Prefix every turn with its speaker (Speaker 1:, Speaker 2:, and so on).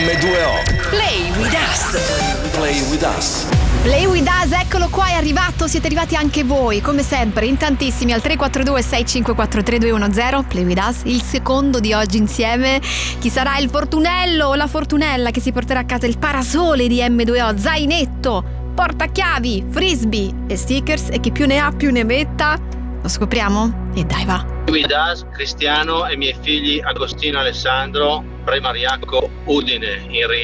Speaker 1: M2O.
Speaker 2: Play with us.
Speaker 1: Play with us.
Speaker 3: Play with us, eccolo qua, è arrivato, siete arrivati anche voi, come sempre, in tantissimi al 342 654 3210. Play with us, il secondo di oggi insieme. Chi sarà il fortunello o la fortunella che si porterà a casa il parasole di M2O, zainetto, portachiavi, frisbee e stickers, e chi più ne ha più ne metta? Lo scopriamo? E dai, va.
Speaker 4: Play with us, Cristiano e i miei figli Agostino e Alessandro, Pre Mariacco, Udine, in